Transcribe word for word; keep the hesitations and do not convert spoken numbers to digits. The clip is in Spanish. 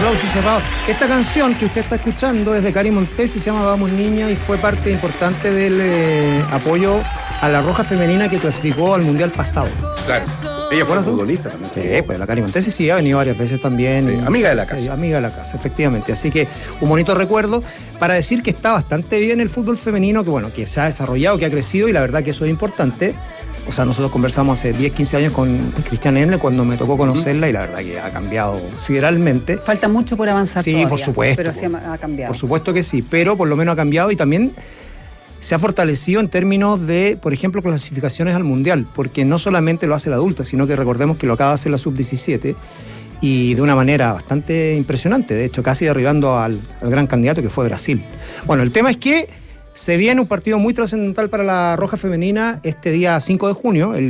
aplauso cerrado. Esta canción que usted está escuchando es de Cari Montes y se llama Vamos Niña y fue parte importante del eh, apoyo a la Roja Femenina que clasificó al Mundial pasado. Claro. Ella fue futbolista también. Sí, pues la Cari Montes sí ha venido varias veces también. Sí, amiga de la casa. Sí, amiga de la casa, efectivamente. Así que un bonito recuerdo para decir que está bastante bien el fútbol femenino, que bueno, que se ha desarrollado, que ha crecido y la verdad que eso es importante. O sea, nosotros conversamos hace diez, quince años con Cristiana Endler cuando me tocó conocerla y la verdad que ha cambiado sideralmente. Falta mucho por avanzar sí, todavía. por supuesto. Pero sí ha cambiado. Por supuesto que sí, pero por lo menos ha cambiado y también se ha fortalecido en términos de, por ejemplo, clasificaciones al Mundial, porque no solamente lo hace la adulta, sino que recordemos que lo acaba de hacer la sub diecisiete y de una manera bastante impresionante, de hecho casi derribando al, al gran candidato que fue Brasil. Bueno, el tema es que se viene un partido muy trascendental para la Roja Femenina este día cinco de junio, el